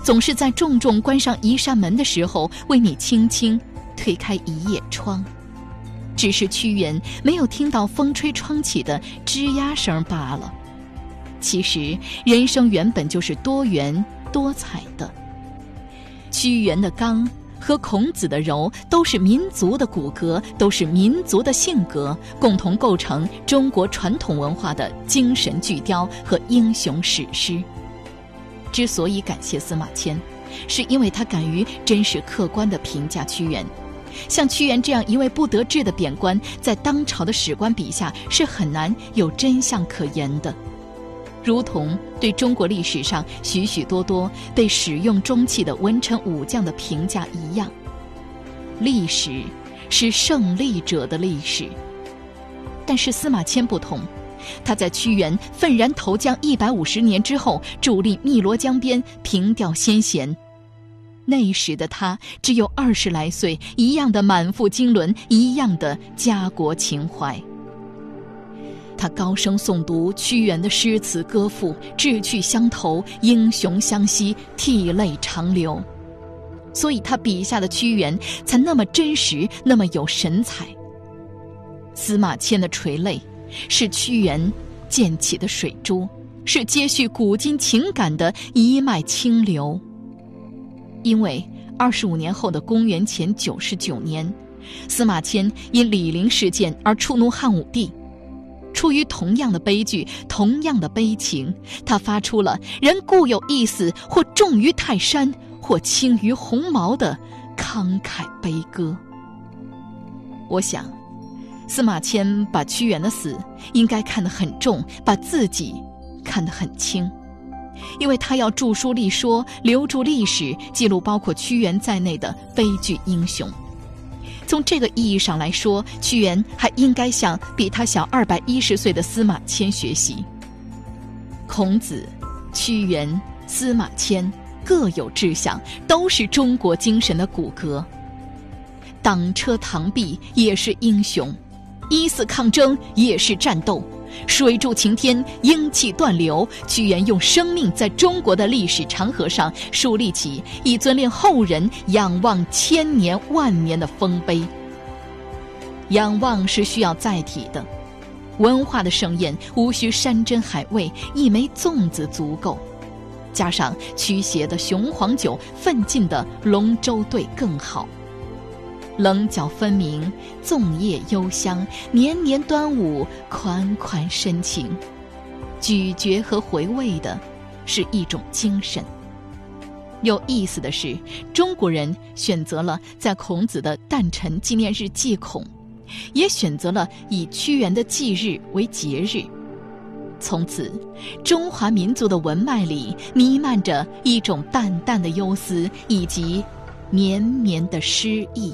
总是在重重关上一扇门的时候，为你轻轻推开一叶窗。只是屈原没有听到风吹窗起的吱呀声罢了。其实人生原本就是多元多彩的。屈原的刚和孔子的柔都是民族的骨骼，都是民族的性格，共同构成中国传统文化的精神巨雕和英雄史诗。之所以感谢司马迁，是因为他敢于真实客观地评价屈原。像屈原这样一位不得志的贬官，在当朝的史官笔下是很难有真相可言的，如同对中国历史上许许多多被使用中气的文臣武将的评价一样。历史是胜利者的历史，但是司马迁不同，他在屈原愤然投江150年之后，伫立汨罗江边，凭吊先贤。那时的他只有20来岁，一样的满腹经纶，一样的家国情怀。他高声诵读屈原的诗词歌赋，志趣相投，英雄相惜，涕泪长流。所以他笔下的屈原才那么真实，那么有神采。司马迁的垂泪是屈原溅起的水珠，是接续古今情感的一脉清流。因为25年后的公元前99年，司马迁因李陵事件而触怒汉武帝。出于同样的悲剧，同样的悲情，他发出了人固有一死，或重于泰山，或轻于鸿毛的慷慨悲歌。我想司马迁把屈原的死应该看得很重，把自己看得很轻，因为他要著书立说，留住历史，记录包括屈原在内的悲剧英雄。从这个意义上来说，屈原还应该向比他小210岁的司马迁学习。孔子、屈原、司马迁各有志向，都是中国精神的骨骼。挡车螳臂也是英雄，一四抗争也是战斗，水柱擎天，英气断流。屈原用生命在中国的历史长河上树立起一尊令后人仰望千年万年的丰碑。仰望是需要载体的，文化的盛宴无需山珍海味，一枚粽子足够，加上驱邪的雄黄酒，奋进的龙舟队更好。棱角分明，粽叶幽香，年年端午，款款深情。咀嚼和回味的是一种精神。有意思的是，中国人选择了在孔子的诞辰纪念日祭孔，也选择了以屈原的忌日为节日。从此，中华民族的文脉里弥漫着一种淡淡的忧思，以及绵绵的诗意。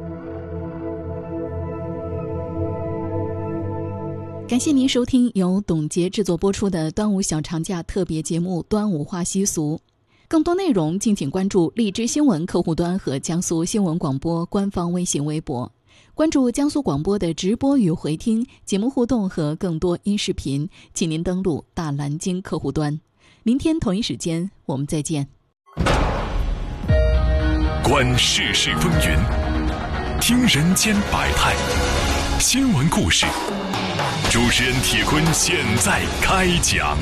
感谢您收听由董洁制作播出的端午小长假特别节目《端午话习俗》。更多内容敬请关注荔枝新闻客户端和江苏新闻广播官方微信微博，关注江苏广播的直播与回听节目互动和更多音视频，请您登录大蓝鲸客户端。明天同一时间我们再见。 观世事风云，听人间百态，新闻故事，主持人铁坤现在开讲。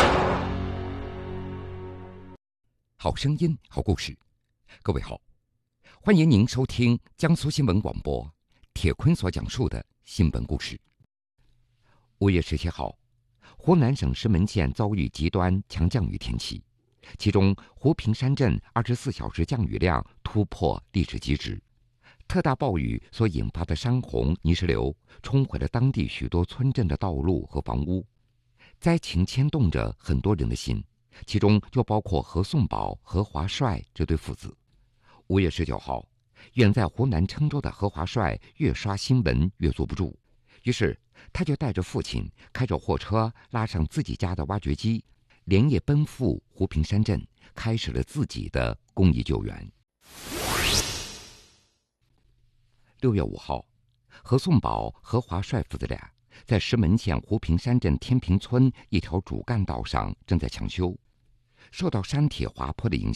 好声音，好故事。各位好，欢迎您收听江苏新闻广播铁坤所讲述的新闻故事。5月17号，湖南省石门县遭遇极端强降雨天气，其中湖平山镇24小时降雨量突破历史极值。特大暴雨所引发的山洪泥石流冲毁了当地许多村镇的道路和房屋，灾情牵动着很多人的心，其中就包括何颂宝、何华帅这对父子。5月19号，远在湖南郴州的何华帅越刷新闻越坐不住，于是他就带着父亲，开着货车拉上自己家的挖掘机，连夜奔赴湖平山镇，开始了自己的公益救援。6月5号，何颂宝、何华帅父子俩在石门县湖平山镇天平村一条主干道上正在抢修，受到山体滑坡的影响，